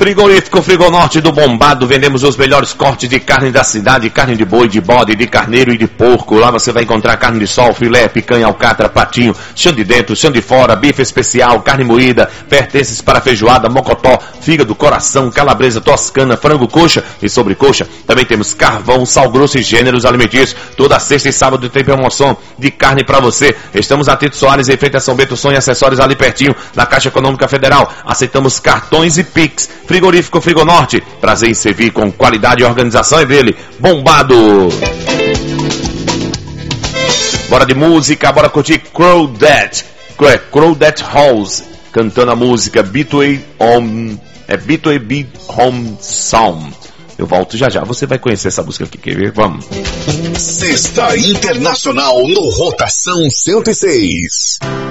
Frigorífico Frigonorte do Bombado, vendemos os melhores cortes de carne da cidade, carne de boi, de bode, de carneiro e de porco. Lá você vai encontrar carne de sol, filé, picanha, alcatra, patinho, chão de dentro, chão de fora, bife especial, carne moída, pertences para feijoada, mocotó, fígado, coração, calabresa, toscana, frango, coxa e sobrecoxa. Também temos carvão, sal grosso e gêneros alimentícios. Toda sexta e sábado tem promoção de carne para você. Estamos a Tito Soares, em frente a São Bento Som e acessórios ali pertinho, na Caixa Econômica Federal. Aceitamos cartões e Pix. Frigorífico Frigonorte, prazer em servir com qualidade e organização é dele, Bombado. Bora de música, bora curtir Crawdad House, cantando a música Betway Beat Home Sound. Eu volto já já, você vai conhecer essa música aqui, quer ver? Vamos. Sexta Internacional no Rotação 106.